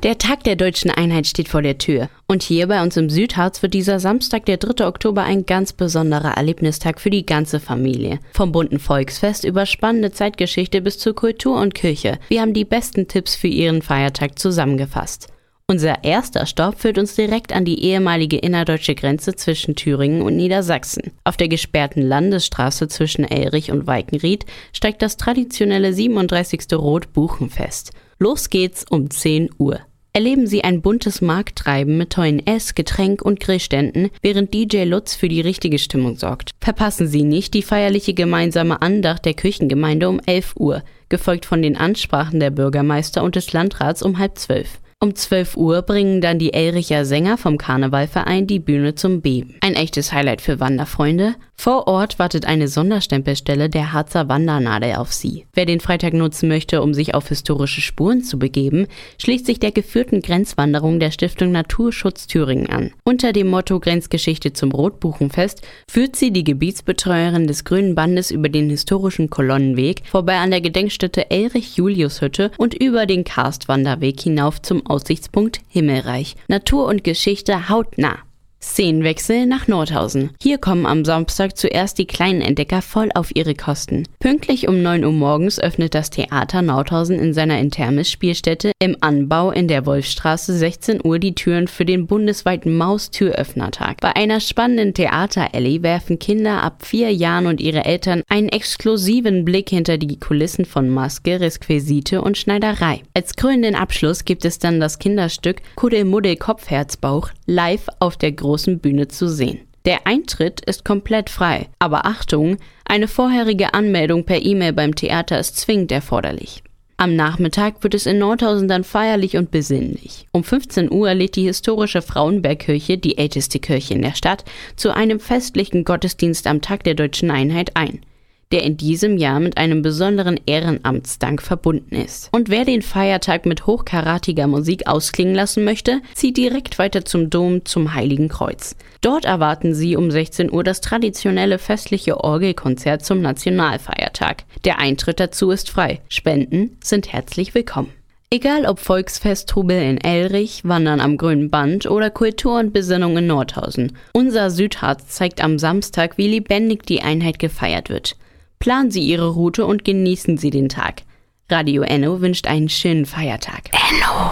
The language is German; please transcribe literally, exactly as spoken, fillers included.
Der Tag der Deutschen Einheit steht vor der Tür. Und hier bei uns im Südharz wird dieser Samstag, der dritte Oktober, ein ganz besonderer Erlebnistag für die ganze Familie. Vom bunten Volksfest über spannende Zeitgeschichte bis zur Kultur und Kirche. Wir haben die besten Tipps für Ihren Feiertag zusammengefasst. Unser erster Stopp führt uns direkt an die ehemalige innerdeutsche Grenze zwischen Thüringen und Niedersachsen. Auf der gesperrten Landesstraße zwischen Elrich und Walkenried steigt das traditionelle siebenunddreißigste Rotbuchenfest. Los geht's um zehn Uhr. Erleben Sie ein buntes Markttreiben mit tollen Ess-, Getränk- und Grillständen, während D J Lutz für die richtige Stimmung sorgt. Verpassen Sie nicht die feierliche gemeinsame Andacht der Kirchengemeinde um elf Uhr, gefolgt von den Ansprachen der Bürgermeister und des Landrats um halb zwölf. Um zwölf Uhr bringen dann die Elricher Sänger vom Karnevalverein die Bühne zum Beben. Ein echtes Highlight für Wanderfreunde. Vor Ort wartet eine Sonderstempelstelle der Harzer Wandernadel auf Sie. Wer den Freitag nutzen möchte, um sich auf historische Spuren zu begeben, schließt sich der geführten Grenzwanderung der Stiftung Naturschutz Thüringen an. Unter dem Motto Grenzgeschichte zum Rotbuchenfest führt sie die Gebietsbetreuerin des Grünen Bandes über den historischen Kolonnenweg, vorbei an der Gedenkstätte Elrich-Julius-Hütte und über den Karstwanderweg hinauf zum Aussichtspunkt Himmelreich. Natur und Geschichte hautnah. Szenenwechsel nach Nordhausen. Hier kommen am Samstag zuerst die kleinen Entdecker voll auf ihre Kosten. Pünktlich um neun Uhr morgens öffnet das Theater Nordhausen in seiner Intermis-Spielstätte im Anbau in der Wolfstraße sechzehn Uhr die Türen für den bundesweiten Maustüröffnertag. Bei einer spannenden Theater-Alley werfen Kinder ab vier Jahren und ihre Eltern einen exklusiven Blick hinter die Kulissen von Maske, Requisite und Schneiderei. Als krönenden Abschluss gibt es dann das Kinderstück Kuddelmuddel Kopfherzbauch live auf der großen Bühne zu sehen. Der Eintritt ist komplett frei, aber Achtung, eine vorherige Anmeldung per E-Mail beim Theater ist zwingend erforderlich. Am Nachmittag wird es in Nordhausen dann feierlich und besinnlich. Um fünfzehn Uhr lädt die historische Frauenbergkirche, die älteste Kirche in der Stadt, zu einem festlichen Gottesdienst am Tag der Deutschen Einheit ein, der in diesem Jahr mit einem besonderen Ehrenamtsdank verbunden ist. Und wer den Feiertag mit hochkaratiger Musik ausklingen lassen möchte, zieht direkt weiter zum Dom zum Heiligen Kreuz. Dort erwarten Sie um sechzehn Uhr das traditionelle festliche Orgelkonzert zum Nationalfeiertag. Der Eintritt dazu ist frei. Spenden sind herzlich willkommen. Egal ob Volksfest, Trubel in Elrich, Wandern am Grünen Band oder Kultur und Besinnung in Nordhausen. Unser Südharz zeigt am Samstag, wie lebendig die Einheit gefeiert wird. Planen Sie Ihre Route und genießen Sie den Tag. Radio Enno wünscht einen schönen Feiertag. Enno.